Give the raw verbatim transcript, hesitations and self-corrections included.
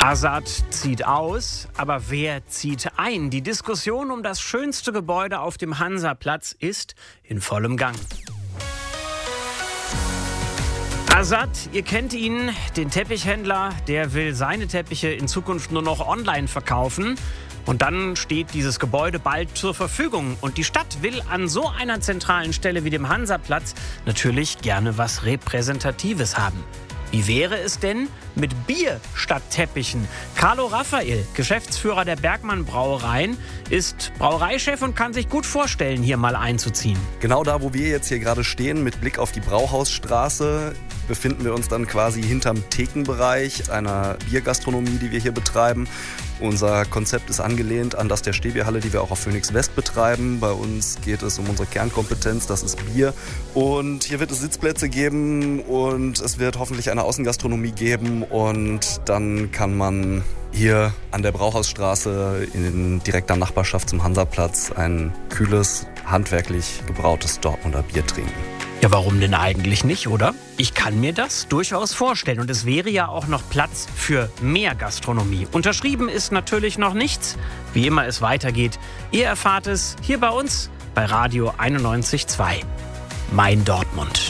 Azad zieht aus, aber wer zieht ein? Die Diskussion um das schönste Gebäude auf dem Hansaplatz ist in vollem Gang. Azad, ihr kennt ihn, den Teppichhändler, der will seine Teppiche in Zukunft nur noch online verkaufen. Und dann steht dieses Gebäude bald zur Verfügung. Und die Stadt will an so einer zentralen Stelle wie dem Hansaplatz natürlich gerne was Repräsentatives haben. Wie wäre es denn mit Bier statt Teppichen? Carlo Raphael, Geschäftsführer der Bergmann Brauereien, ist Brauereichef und kann sich gut vorstellen, hier mal einzuziehen. Genau da, wo wir jetzt hier gerade stehen, mit Blick auf die Brauhausstraße, befinden wir uns dann quasi hinterm Thekenbereich einer Biergastronomie, die wir hier betreiben. Unser Konzept ist angelehnt an das der Stehbierhalle, die wir auch auf Phoenix West betreiben. Bei uns geht es um unsere Kernkompetenz, das ist Bier. Und hier wird es Sitzplätze geben und es wird hoffentlich eine Außengastronomie geben. Und dann kann man hier an der Brauhausstraße in direkter Nachbarschaft zum Hansaplatz ein kühles, handwerklich gebrautes Dortmunder Bier trinken. Ja, warum denn eigentlich nicht, oder? Ich kann mir das durchaus vorstellen. Und es wäre ja auch noch Platz für mehr Gastronomie. Unterschrieben ist natürlich noch nichts. Wie immer es weitergeht, ihr erfahrt es hier bei uns bei Radio einundneunzig Komma zwei. Mein Dortmund.